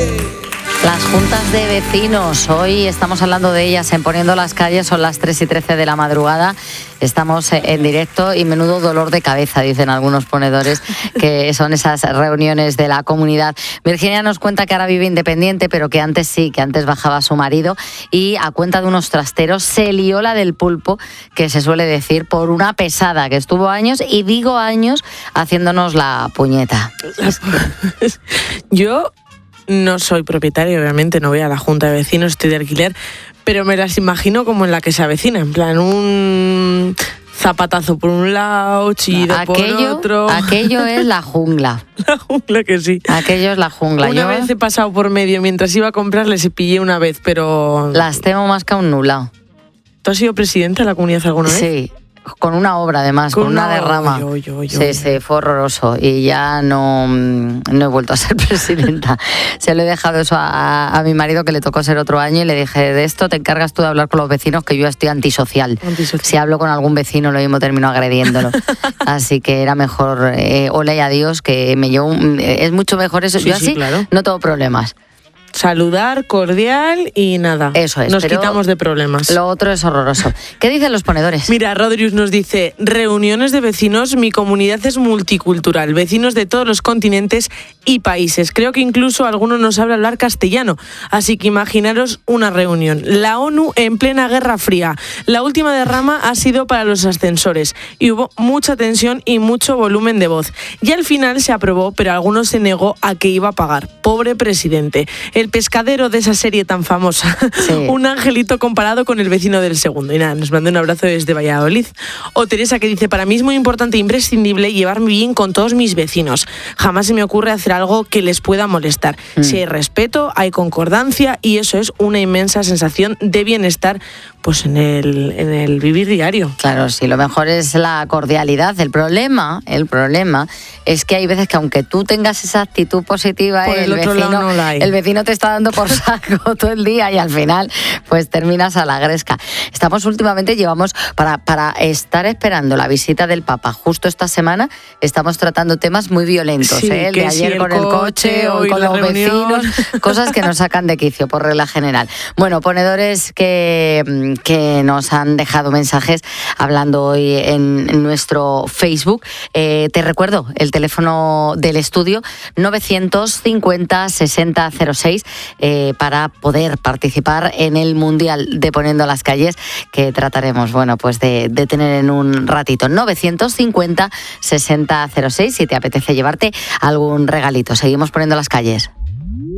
Las juntas de vecinos, hoy estamos hablando de ellas en Poniendo las Calles, son las 3:13 de la madrugada, estamos en directo y menudo dolor de cabeza, dicen algunos ponedores, que son esas reuniones de la comunidad. Virginia nos cuenta que ahora vive independiente, pero que antes sí, que antes bajaba su marido y a cuenta de unos trasteros se lió la del pulpo, que se suele decir, por una pesada que estuvo años, y digo años, haciéndonos la puñeta. Yo no soy propietaria, obviamente, no voy a la junta de vecinos, estoy de alquiler, pero me las imagino como en la que se avecina, en plan un zapatazo por un lado, chillido por otro. Aquello es la jungla. La jungla que sí. Aquello es la jungla. Una vez he pasado por medio, mientras iba a comprar les pillé una vez, pero... Las temo más que a un nula. ¿Tú has sido presidenta de la comunidad alguna vez? Sí. Con una obra, además, con una derrama. Sí, fue horroroso. Y ya no he vuelto a ser presidenta. Se lo he dejado eso a mi marido, que le tocó ser otro año, y le dije, de esto te encargas tú de hablar con los vecinos, que yo estoy antisocial. Si hablo con algún vecino, lo mismo termino agrediéndolo. Así que era mejor, hola y adiós, que me llevo... es mucho mejor eso. Sí, yo así claro. No tengo problemas. Saludar, cordial y nada. Eso es. Nos quitamos de problemas. Lo otro es horroroso. ¿Qué dicen los ponedores? Mira, Rodrius nos dice, reuniones de vecinos, mi comunidad es multicultural, vecinos de todos los continentes y países. Creo que incluso alguno no sabe hablar castellano. Así que imaginaros una reunión. La ONU en plena Guerra Fría. La última derrama ha sido para los ascensores y hubo mucha tensión y mucho volumen de voz. Y al final se aprobó, pero alguno se negó a que iba a pagar. Pobre presidente. El pescadero de esa serie tan famosa. Sí. Un angelito comparado con el vecino del segundo. Y nada, nos manda un abrazo desde Valladolid. O Teresa, que dice, para mí es muy importante e imprescindible llevarme bien con todos mis vecinos. Jamás se me ocurre hacer algo que les pueda molestar. Si hay respeto, hay concordancia y eso es una inmensa sensación de bienestar pues en el vivir diario. Claro, sí, lo mejor es la cordialidad. El problema es que hay veces que aunque tú tengas esa actitud positiva, el vecino te está dando por saco todo el día y al final pues terminas a la gresca. Llevamos para estar esperando la visita del Papa justo esta semana, estamos tratando temas muy violentos, sí, el de ayer con el coche, hoy con los vecinos, cosas que nos sacan de quicio por regla general. Bueno, ponedores que nos han dejado mensajes hablando hoy en nuestro Facebook. Te recuerdo el teléfono del estudio 950 60 06 para poder participar en el Mundial de Poniendo las Calles, que trataremos, pues de tener en un ratito. 950 60 06 si te apetece llevarte algún regalito. Seguimos Poniendo las Calles.